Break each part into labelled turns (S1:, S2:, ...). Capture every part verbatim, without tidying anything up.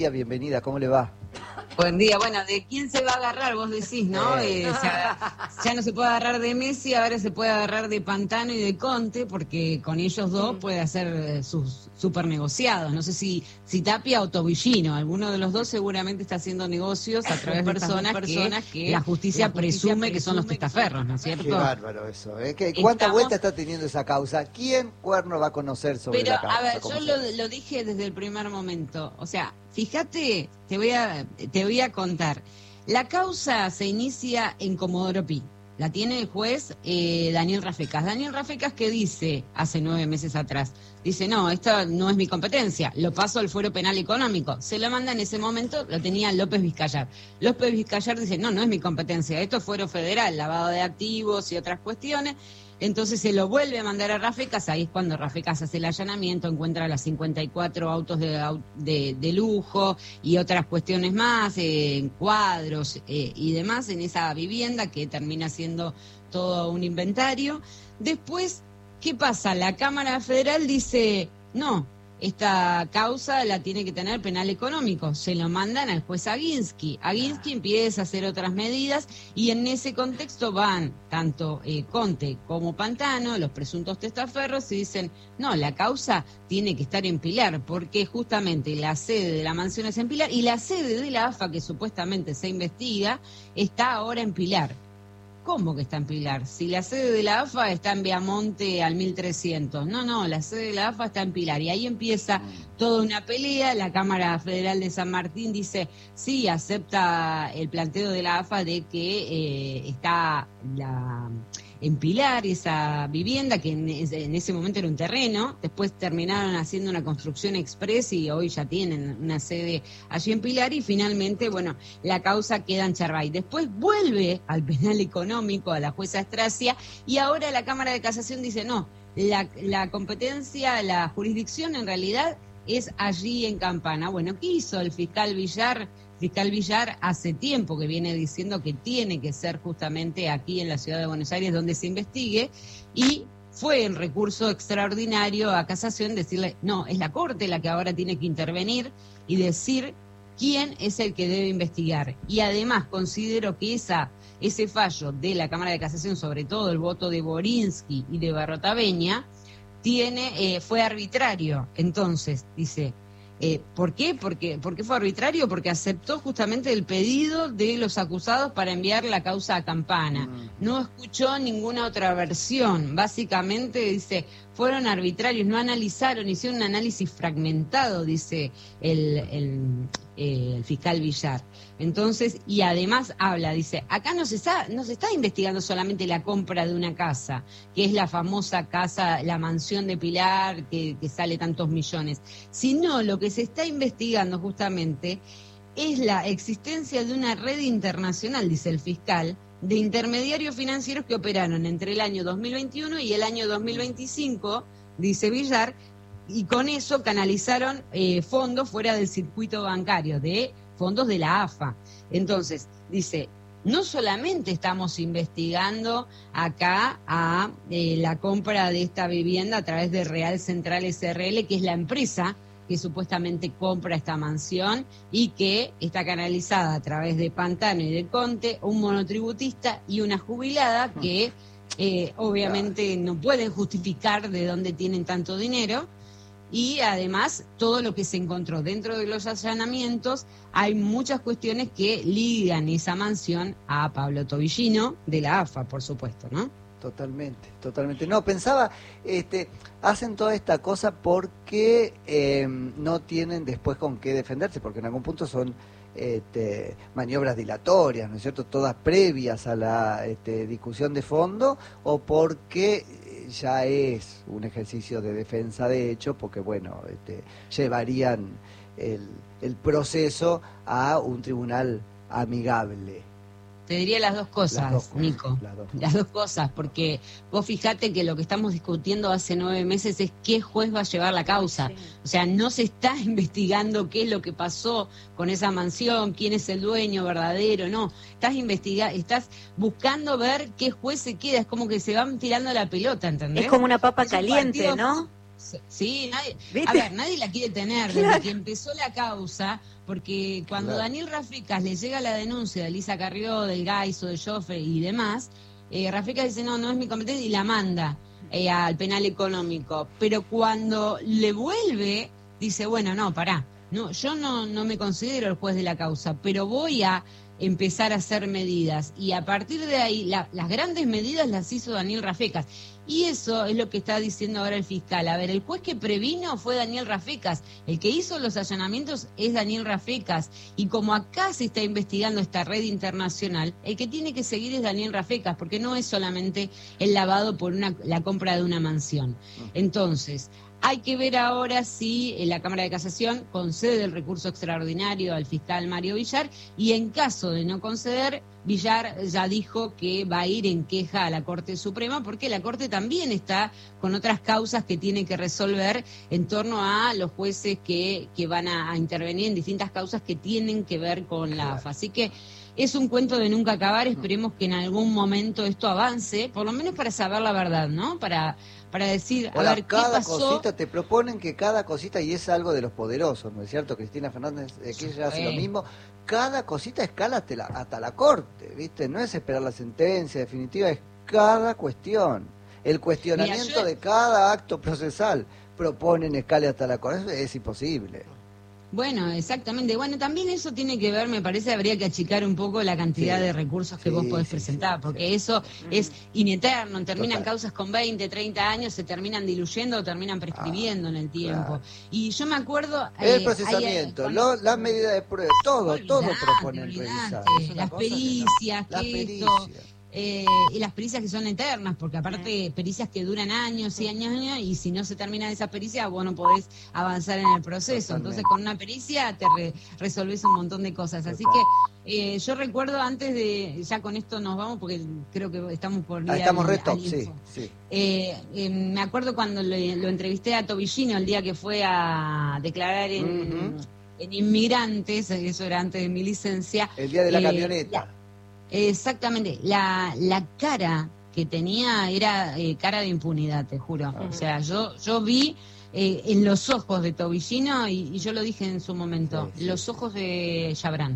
S1: Bienvenida, ¿cómo le va?
S2: Buen día. Bueno, ¿de quién se va a agarrar? Vos decís, ¿no? Eh, o sea, ya no se puede agarrar de Messi, ahora se puede agarrar de Pantano y de Conte, porque con ellos dos puede hacer eh, sus super negociados. No sé si, si Tapia o Tobillino, alguno de los dos seguramente está haciendo negocios a través de personas, personas que, que la justicia, la justicia presume, presume que son los testaferros, ¿no es cierto?
S1: Qué bárbaro eso, ¿eh? ¿Qué, ¿Cuánta Estamos... vuelta está teniendo esa causa? ¿Quién cuerno va a conocer sobre
S2: Pero,
S1: la causa?
S2: a ver, yo lo, lo dije desde el primer momento, o sea, fíjate, te voy a te voy a contar. La causa se inicia en Comodoro Pi. La tiene el juez eh, Daniel Rafecas. Daniel Rafecas, ¿qué dice hace nueve meses atrás? Dice, no, esto no es mi competencia, lo paso al fuero penal económico. Se lo manda en ese momento, lo tenía López Vizcayar. López Vizcayar dice, no, no es mi competencia, esto es fuero federal, lavado de activos y otras cuestiones. Entonces se lo vuelve a mandar a Rafecas, ahí es cuando Rafecas hace el allanamiento, encuentra las cincuenta y cuatro autos de, de, de lujo y otras cuestiones más, eh, cuadros eh, y demás en esa vivienda que termina siendo todo un inventario. Después, ¿qué pasa? La Cámara Federal dice, no, esta causa la tiene que tener penal económico. Se lo mandan al juez Aguinsky. Aguinsky empieza a hacer otras medidas y en ese contexto van tanto eh, Conte como Pantano, los presuntos testaferros, y dicen, no, la causa tiene que estar en Pilar, porque justamente la sede de la mansión es en Pilar y la sede de la A F A, que supuestamente se investiga, está ahora en Pilar. ¿Cómo que está en Pilar? Si la sede de la A F A está en Viamonte al mil trescientos. No, no, la sede de la A F A está en Pilar. Y ahí empieza toda una pelea. La Cámara Federal de San Martín dice, sí, acepta el planteo de la A F A de que eh, está la... en Pilar, esa vivienda, que en ese, en ese momento era un terreno, después terminaron haciendo una construcción express y hoy ya tienen una sede allí en Pilar, y finalmente, bueno, la causa queda en Charbay. Después vuelve al penal económico, a la jueza Estracia, y ahora la Cámara de Casación dice, no, la, la competencia, la jurisdicción en realidad es allí en Campana. Bueno, ¿qué hizo el fiscal Villar? Fiscal Villar hace tiempo que viene diciendo que tiene que ser justamente aquí en la ciudad de Buenos Aires donde se investigue, y fue en recurso extraordinario a Casación decirle, no, es la Corte la que ahora tiene que intervenir y decir quién es el que debe investigar. Y además considero que esa, ese fallo de la Cámara de Casación, sobre todo el voto de Borinsky y de Barrotaveña, tiene, eh, fue arbitrario. Entonces, dice... Eh, ¿Por qué? Porque, ¿Por qué fue arbitrario? Porque aceptó justamente el pedido de los acusados para enviar la causa a Campana. No escuchó ninguna otra versión. Básicamente, dice, fueron arbitrarios, no analizaron, hicieron un análisis fragmentado, dice el, el, eh, el fiscal Villar. Entonces, y además habla, dice, acá no se está, no se está investigando solamente la compra de una casa, que es la famosa casa, la mansión de Pilar, que, que sale tantos millones, sino lo que se está investigando justamente es la existencia de una red internacional, dice el fiscal, de intermediarios financieros que operaron entre el año dos mil veintiuno y el año dos mil veinticinco, dice Villar, y con eso canalizaron eh, fondos fuera del circuito bancario, de fondos de la A F A. Entonces, dice, no solamente estamos investigando acá a eh, la compra de esta vivienda a través de Real Central S R L, que es la empresa que supuestamente compra esta mansión y que está canalizada a través de Pantano y de Conte, un monotributista y una jubilada que eh, obviamente no pueden justificar de dónde tienen tanto dinero. Y además, todo lo que se encontró dentro de los allanamientos, hay muchas cuestiones que ligan esa mansión a Pablo Tobillino, de la A F A, por supuesto, ¿no?
S1: Totalmente, totalmente. No, pensaba, este, hacen toda esta cosa porque eh, no tienen después con qué defenderse, porque en algún punto son este, maniobras dilatorias, ¿no es cierto?, todas previas a la este, discusión de fondo, o porque ya es un ejercicio de defensa de hecho, porque bueno, este, llevarían el, el proceso a un tribunal amigable.
S2: Te diría las dos cosas, las dos cosas Nico, las dos. las dos cosas, porque vos fijate que lo que estamos discutiendo hace nueve meses es qué juez va a llevar la causa. Sí. O sea, no se está investigando qué es lo que pasó con esa mansión, quién es el dueño verdadero, no. Estás investigando, estás buscando ver qué juez se queda, es como que se van tirando la pelota, ¿entendés?
S3: Es como una papa
S2: es
S3: caliente,
S2: un partido,
S3: ¿no?
S2: Sí, nadie,
S1: ¿Viste?
S2: a ver, nadie la quiere tener
S1: Claro.
S2: desde que empezó la causa, porque cuando
S1: Claro.
S2: Daniel Rafecas le llega la denuncia de Elisa Carrió, del Gaiso, de Joffre y demás, eh, Rafecas dice, no, no es mi competencia, y la manda eh, al penal económico. Pero cuando le vuelve, dice, bueno, no, pará, no, yo no, no me considero el juez de la causa, pero voy a empezar a hacer medidas. Y a partir de ahí, la, las grandes medidas las hizo Daniel Rafecas. Y eso es lo que está diciendo ahora el fiscal. A ver, el juez que previno fue Daniel Rafecas. El que hizo los allanamientos es Daniel Rafecas. Y como acá se está investigando esta red internacional, el que tiene que seguir es Daniel Rafecas, porque no es solamente el lavado por una, la compra de una mansión. Entonces, hay que ver ahora si la Cámara de Casación concede el recurso extraordinario al fiscal Mario Villar, y en caso de no conceder, Villar ya dijo que va a ir en queja a la Corte Suprema, porque la Corte también está con otras causas que tiene que resolver en torno a los jueces que, que van a, a intervenir en distintas causas que tienen que ver con la A F A. Así que es un cuento de nunca acabar, esperemos que en algún momento esto avance, por lo menos para saber la verdad, ¿no? Para... para decir, a
S1: Ahora,
S2: ver, ¿qué
S1: cada
S2: pasó?
S1: cosita, te proponen que cada cosita, y es algo de los poderosos, ¿no es cierto? Cristina Fernández eh, Kirchner hace lo mismo, cada cosita escala hasta la, hasta la corte, ¿viste? No es esperar la sentencia definitiva, es cada cuestión. El cuestionamiento
S2: Mira, yo...
S1: de cada acto procesal proponen escala hasta la corte, eso es imposible.
S2: Bueno, exactamente. Bueno, también eso tiene que ver, me parece, habría que achicar un poco la cantidad
S1: Sí,
S2: de recursos que
S1: sí,
S2: vos podés
S1: sí,
S2: presentar,
S1: sí,
S2: porque
S1: sí.
S2: eso es ineterno, terminan
S1: Total.
S2: causas con veinte, treinta años, se terminan diluyendo o terminan prescribiendo ah, en el tiempo. Claro. Y yo me acuerdo...
S1: El
S2: eh,
S1: procesamiento,
S2: hay,
S1: lo, las medidas de prueba, todo,
S2: olvidate,
S1: todo proponen
S2: olvidate,
S1: revisar.
S2: las pericias,
S1: no.
S2: que
S1: Las
S2: esto...
S1: pericias.
S2: Eh, y las pericias que son eternas, porque aparte pericias que duran años y años y años, y si no se terminan esas pericias, vos no podés avanzar en el proceso. Totalmente. Entonces con una pericia te re, resolvés un montón de cosas. Así que eh, yo recuerdo antes de, ya con esto nos vamos, porque creo que estamos por
S1: ah, estamos al, reto, al sí, sí.
S2: Eh, eh, me acuerdo cuando lo, lo entrevisté a Tobillino el día que fue a declarar en, uh-huh. en Inmigrantes, eso era antes de mi licencia.
S1: El día de la eh, camioneta.
S2: La, Exactamente, la, la cara que tenía era eh, cara de impunidad, te juro. Uh-huh. O sea, yo yo vi eh, en los ojos de Tobillino, y, y yo lo dije en su momento, sí, sí, los ojos de Chabrán.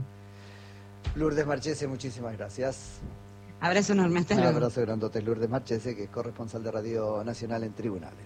S1: Lourdes Marchese, muchísimas gracias.
S2: Abrazo enorme, hasta luego.
S1: Un abrazo grandote, Lourdes Marchese, que es corresponsal de Radio Nacional en Tribunales.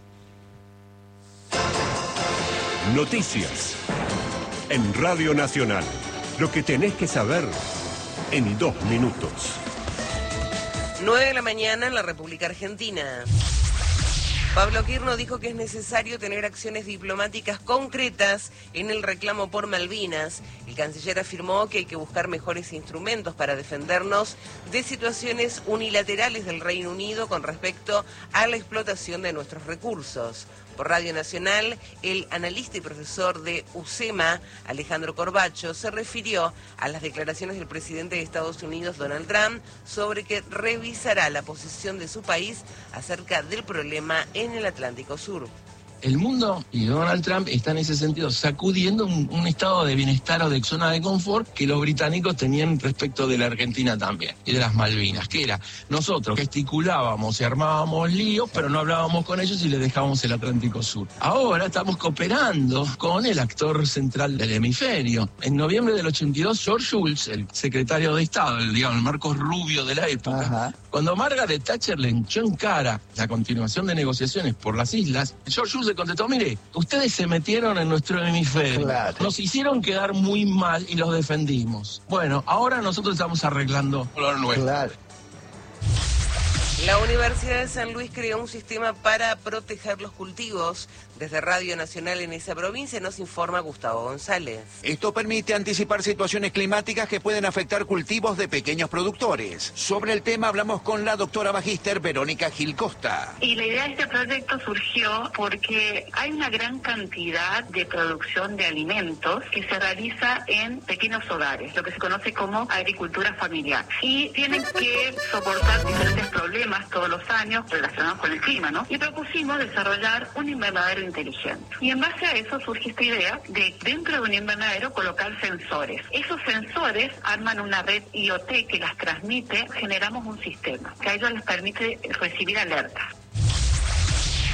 S3: Noticias en Radio Nacional. Lo que tenés que saber en dos minutos.
S4: nueve de la mañana en la República Argentina. Pablo Quirno dijo que es necesario tener acciones diplomáticas concretas en el reclamo por Malvinas. El canciller afirmó que hay que buscar mejores instrumentos para defendernos de situaciones unilaterales del Reino Unido con respecto a la explotación de nuestros recursos. Por Radio Nacional, el analista y profesor de U C E M A, Alejandro Corbacho, se refirió a las declaraciones del presidente de Estados Unidos, Donald Trump, sobre que revisará la posición de su país acerca del problema en el Atlántico Sur.
S5: El mundo y Donald Trump está en ese sentido sacudiendo un, un estado de bienestar o de zona de confort que los británicos tenían respecto de la Argentina también y de las Malvinas, que era nosotros gesticulábamos y armábamos líos, pero no hablábamos con ellos y les dejábamos el Atlántico Sur. Ahora estamos cooperando con el actor central del hemisferio. En noviembre del ochenta y dos, George Shultz, el secretario de Estado, el, digamos, el Marcos Rubio de la época, Ajá. cuando Margaret Thatcher le echó en cara la continuación de negociaciones por las islas, George Shultz le contestó, mire, ustedes se metieron en nuestro hemisferio, claro. nos hicieron quedar muy mal y los defendimos. Bueno, ahora nosotros estamos arreglando lo nuestro. Claro.
S4: La Universidad de San Luis creó un sistema para proteger los cultivos. Desde Radio Nacional en esa provincia nos informa Gustavo González.
S6: Esto permite anticipar situaciones climáticas que pueden afectar cultivos de pequeños productores. Sobre el tema hablamos con la doctora magíster Verónica Gil Costa.
S7: Y la idea de este proyecto surgió porque hay una gran cantidad de producción de alimentos que se realiza en pequeños hogares, lo que se conoce como agricultura familiar. Y tienen que soportar diferentes problemas todos los años relacionados con el clima, ¿no? Y propusimos desarrollar un invernadero inteligente. Y en base a eso surge esta idea de dentro de un invernadero colocar sensores. Esos sensores arman una red I O T que las transmite, generamos un sistema que a ellos les permite recibir alertas.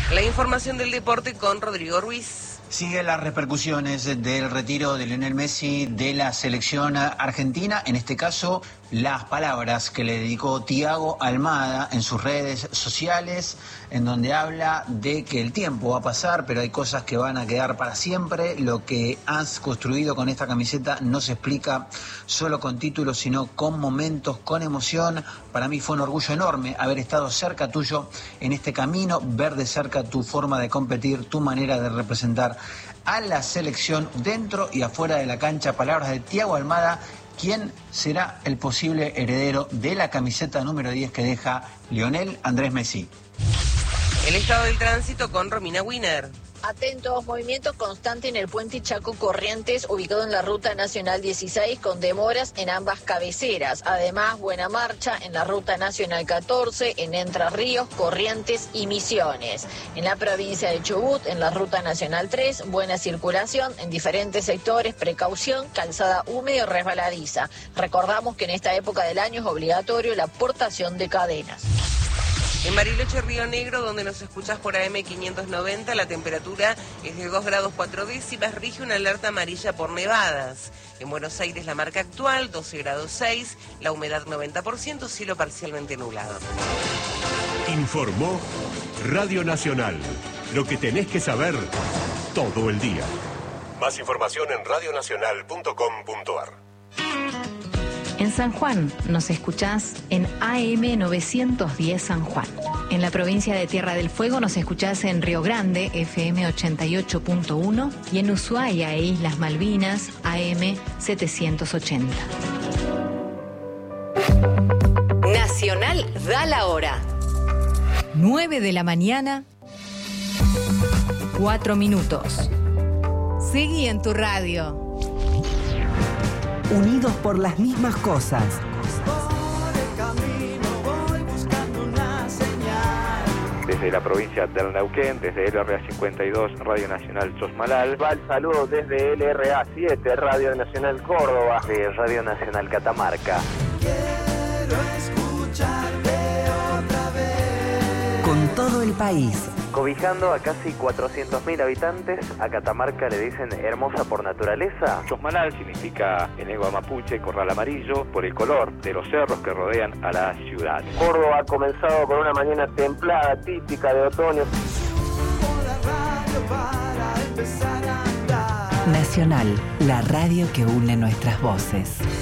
S4: La información del deporte con Rodrigo Ruiz.
S8: Siguen las repercusiones del retiro de Lionel Messi de la selección argentina, en este caso las palabras que le dedicó Thiago Almada en sus redes sociales, en donde habla de que el tiempo va a pasar, pero hay cosas que van a quedar para siempre. Lo que has construido con esta camiseta no se explica solo con títulos, sino con momentos, con emoción. Para mí fue un orgullo enorme haber estado cerca tuyo en este camino, ver de cerca tu forma de competir, tu manera de representar a la selección dentro y afuera de la cancha. Palabras de Thiago Almada. ¿Quién será el posible heredero de la camiseta número diez que deja Lionel Andrés Messi?
S4: El estado del tránsito con Romina Wiener.
S9: Atentos, movimiento constante en el puente Chaco Corrientes, ubicado en la Ruta Nacional dieciséis, con demoras en ambas cabeceras. Además, buena marcha en la Ruta Nacional catorce, en Entre Ríos, Corrientes y Misiones. En la provincia de Chubut, en la Ruta Nacional tres, buena circulación en diferentes sectores, precaución, calzada húmeda y resbaladiza. Recordamos que en esta época del año es obligatorio la portación de cadenas.
S4: En Bariloche, Río Negro, donde nos escuchás por A M quinientos noventa, la temperatura es de dos grados cuatro décimas, rige una alerta amarilla por nevadas. En Buenos Aires, la marca actual, doce grados seis, la humedad noventa por ciento, cielo parcialmente nublado.
S3: Informó Radio Nacional. Lo que tenés que saber todo el día. Más información en radionacional punto com punto a r.
S10: En San Juan nos escuchás en A M novecientos diez San Juan. En la provincia de Tierra del Fuego nos escuchás en Río Grande, F M ochenta y ocho punto uno, y en Ushuaia e Islas Malvinas, A M setecientos ochenta.
S11: Nacional da la hora.
S10: nueve de la mañana, cuatro minutos. Seguí en tu radio.
S12: Unidos por las mismas cosas.
S13: Desde la provincia del Neuquén, desde L R A cincuenta y dos, Radio Nacional Chosmalal.
S14: Va el saludo desde L R A siete, Radio Nacional Córdoba.
S13: De Radio Nacional Catamarca.
S12: Quiero escucharte otra vez. Con todo el país.
S13: Cobijando a casi cuatrocientos mil habitantes, a Catamarca le dicen hermosa por naturaleza. Chosmalal significa en lengua mapuche corral amarillo por el color de los cerros que rodean a la ciudad.
S14: Córdoba ha comenzado con una mañana templada, típica de otoño.
S12: Nacional, la radio que une nuestras voces.